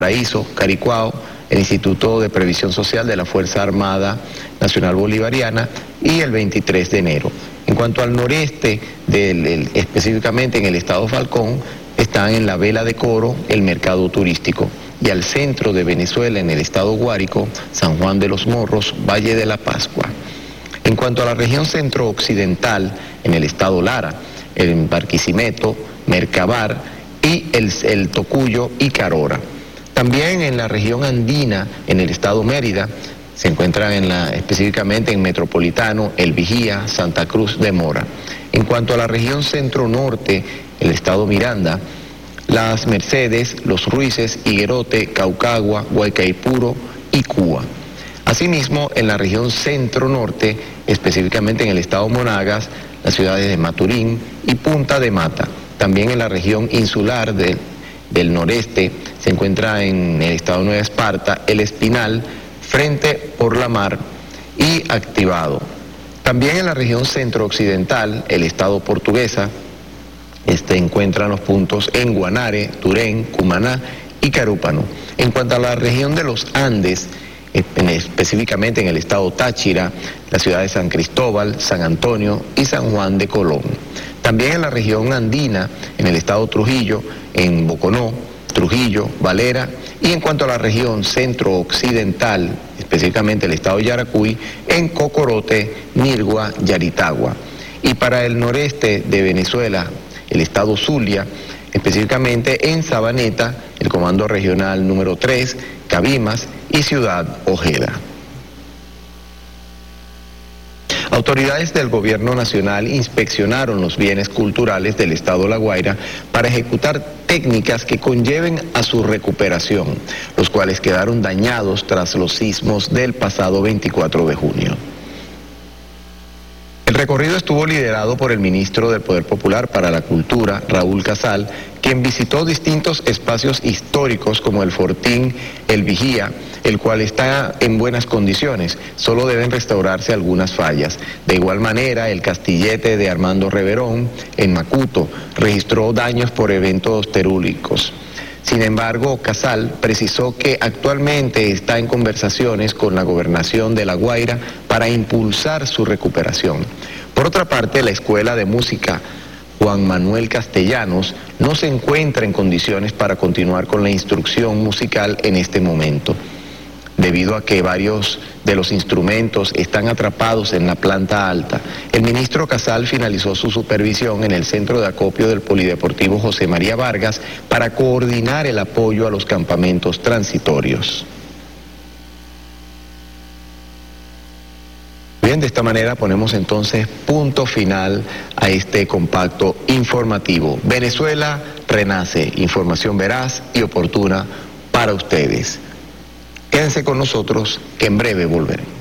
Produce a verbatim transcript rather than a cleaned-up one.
Paraíso, Caricuao, el Instituto de Previsión Social de la Fuerza Armada Nacional Bolivariana y el veintitrés de enero. En cuanto al noreste, del, el, específicamente en el estado Falcón, están en la Vela de Coro, el mercado turístico. Y al centro de Venezuela, en el estado Guárico, San Juan de los Morros, Valle de la Pascua. En cuanto a la región centro-occidental, en el estado Lara, el Barquisimeto, Mercabar y el, el Tocuyo y Carora. También en la región andina, en el estado Mérida, se encuentran en la, específicamente en Metropolitano, El Vigía, Santa Cruz de Mora. En cuanto a la región centro-norte, el estado Miranda, Las Mercedes, Los Ruices, Higuerote, Caucagua, Guaycaipuro y Cuba. Asimismo, en la región centro-norte, específicamente en el estado Monagas, las ciudades de Maturín y Punta de Mata. También en la región insular de, del noreste se encuentra en el estado Nueva Esparta, El Espinal, Frente por la Mar y Activado. También en la región centro-occidental, el estado Portuguesa, este encuentran los puntos en Guanare, Turén, Cumaná y Carúpano. En cuanto a la región de los Andes, específicamente en el estado Táchira, la ciudad de San Cristóbal, San Antonio y San Juan de Colón. También en la región andina, en el estado Trujillo, en Boconó, Trujillo, Valera, y en cuanto a la región centro-occidental, específicamente el estado Yaracuy, en Cocorote, Nirgua, Yaritagua. Y para el noreste de Venezuela, el estado Zulia, específicamente en Sabaneta, el Comando Regional número tres, Cabimas y Ciudad Ojeda. Autoridades del Gobierno Nacional inspeccionaron los bienes culturales del estado La Guaira para ejecutar técnicas que conlleven a su recuperación, los cuales quedaron dañados tras los sismos del pasado veinticuatro de junio. El recorrido estuvo liderado por el ministro del Poder Popular para la Cultura, Raúl Casal, quien visitó distintos espacios históricos como el Fortín, el Vigía, el cual está en buenas condiciones, solo deben restaurarse algunas fallas. De igual manera, el Castillete de Armando Reverón, en Macuto, registró daños por eventos terúlicos. Sin embargo, Casal precisó que actualmente está en conversaciones con la Gobernación de La Guaira para impulsar su recuperación. Por otra parte, la Escuela de Música Juan Manuel Castellanos no se encuentra en condiciones para continuar con la instrucción musical en este momento, debido a que varios de los instrumentos están atrapados en la planta alta. El ministro Casal finalizó su supervisión en el centro de acopio del Polideportivo José María Vargas para coordinar el apoyo a los campamentos transitorios. Bien, de esta manera ponemos entonces punto final a este compacto informativo. Venezuela renace, información veraz y oportuna para ustedes. Quédense con nosotros, que en breve volveremos.